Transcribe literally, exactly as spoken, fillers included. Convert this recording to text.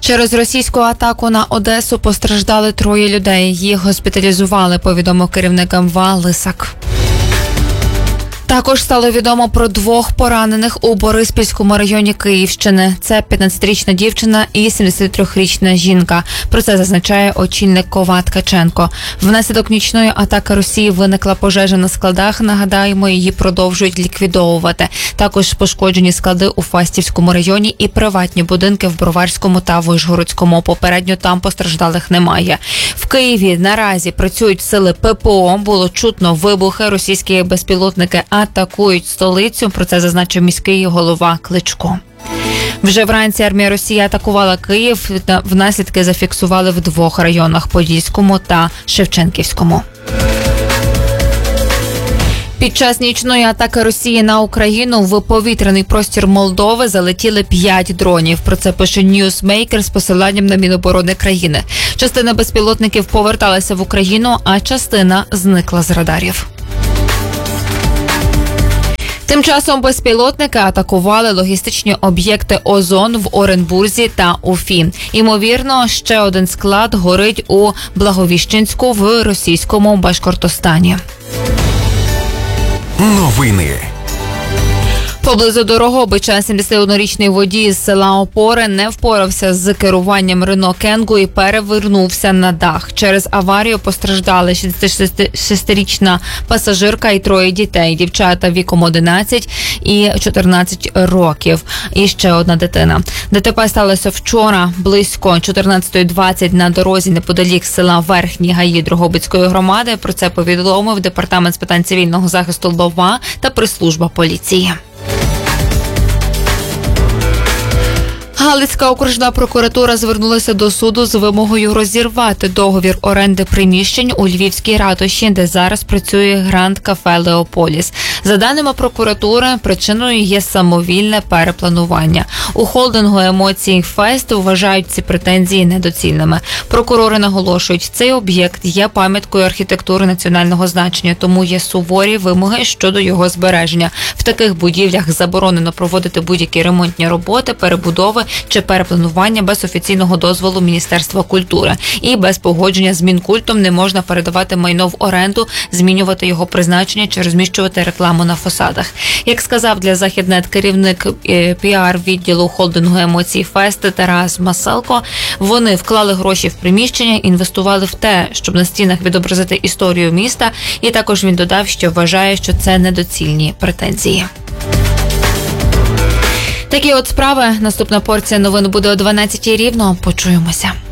Через російську атаку на Одесу постраждали троє людей. Їх госпіталізували, повідомив керівник ем ва Лисак. Також стало відомо про двох поранених у Бориспільському районі Київщини. Це п'ятнадцятирічна дівчина і сімдесятитрирічна жінка. Про це зазначає очільник КОВА Ткаченко. Внаслідок нічної атаки Росії виникла пожежа на складах. Нагадаємо, її продовжують ліквідовувати. Також пошкоджені склади у Фастівському районі і приватні будинки в Броварському та Вишгородському. Попередньо там постраждалих немає. В Києві наразі працюють сили пе пе о. Було чутно вибухи. Російські безпілотники атакують столицю. Про це зазначив міський голова Кличко. Вже вранці армія Росії атакувала Київ. Внаслідки зафіксували в двох районах – Подільському та Шевченківському. Під час нічної атаки Росії на Україну в повітряний простір Молдови залетіли п'ять дронів. Про це пише Newsmaker з посиланням на Міноборони країни. Частина безпілотників поверталася в Україну, а частина зникла з радарів. Тим часом безпілотники атакували логістичні об'єкти Озон в Оренбурзі та Уфі. Ймовірно, ще один склад горить у Благовіщенську в російському Башкортостані. Новини. Поблизу Дорогобича сімдесятиоднорічний водій з села Опори не впорався з керуванням Рено Кенгу і перевернувся на дах. Через аварію постраждали шістдесятишестирічна пасажирка і троє дітей. Дівчата віком одинадцять і чотирнадцять років. І ще одна дитина. ДТП сталося вчора близько чотирнадцятої двадцять на дорозі неподалік села Верхні Гаї Дрогобицької громади. Про це повідомив Департамент з питань цивільного захисту Львова та прес-служба поліції. Галицька окружна прокуратура звернулася до суду з вимогою розірвати договір оренди приміщень у Львівській ратуші, де зараз працює Гранд-кафе «Леополіс». За даними прокуратури, причиною є самовільне перепланування. У холдингу «Емоції Фест» вважають ці претензії недоцільними. Прокурори наголошують, цей об'єкт є пам'яткою архітектури національного значення, тому є суворі вимоги щодо його збереження. В таких будівлях заборонено проводити будь-які ремонтні роботи, перебудови чи перепланування без офіційного дозволу Міністерства культури. І без погодження з Мінкультом не можна передавати майно в оренду, змінювати його призначення чи розміщувати рекламу на фасадах. Як сказав для Західнет керівник піар-відділу холдингу «Емоції Фест» Тарас Маселко, вони вклали гроші в приміщення, інвестували в те, щоб на стінах відобразити історію міста, і також він додав, що вважає, що це недоцільні претензії. Такі от справи. Наступна порція новин буде о дванадцятій рівно. Почуємося.